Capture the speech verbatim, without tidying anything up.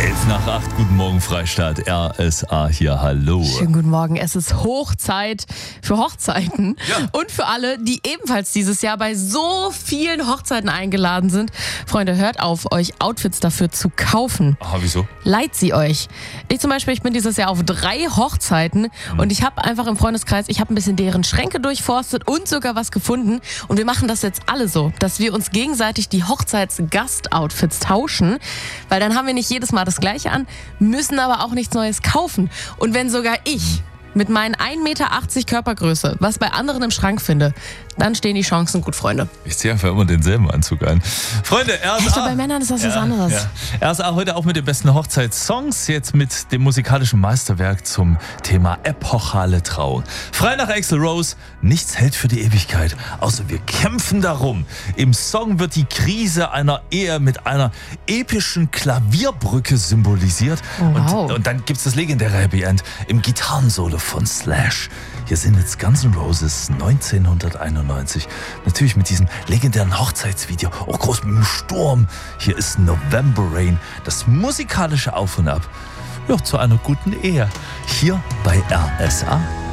elf nach acht, guten Morgen Freistaat, R S A hier, hallo. Schönen guten Morgen, es ist Hochzeit für Hochzeiten ja. und für alle, die ebenfalls dieses Jahr bei so vielen Hochzeiten eingeladen sind. Freunde, hört auf, euch Outfits dafür zu kaufen. Aha, wieso? Leiht sie euch. Ich zum Beispiel, ich bin dieses Jahr auf drei Hochzeiten mhm. und ich habe einfach im Freundeskreis, ich habe ein bisschen deren Schränke durchforstet und sogar was gefunden und wir machen das jetzt alle so, dass wir uns gegenseitig die Hochzeitsgast-Outfits tauschen, weil dann haben wir nicht jedes Mal das Gleiche an, müssen aber auch nichts Neues kaufen. Und wenn sogar ich mit meinen ein Meter achtzig Körpergröße was bei anderen im Schrank finde, dann stehen die Chancen gut, Freunde. Ich ziehe einfach immer denselben Anzug an. Freunde, R S A. Echt, bei Männern ist das ja, was anderes. Ja. R S A heute auch mit den besten Hochzeitssongs, jetzt mit dem musikalischen Meisterwerk zum Thema epochale Trauung. Frei nach Axl Rose, nichts hält für die Ewigkeit, außer wir kämpfen darum. Im Song wird die Krise einer Ehe mit einer epischen Klavierbrücke symbolisiert. Oh, wow. und, und dann gibt es das legendäre Happy End im Gitarrensolo von Slash. Hier sind jetzt Guns N' Roses neunzehnhunderteinundneunzig. Natürlich mit diesem legendären Hochzeitsvideo, auch groß mit dem Sturm. Hier ist November Rain, das musikalische Auf und Ab. Ja, zu einer guten Ehe. Hier bei R S A.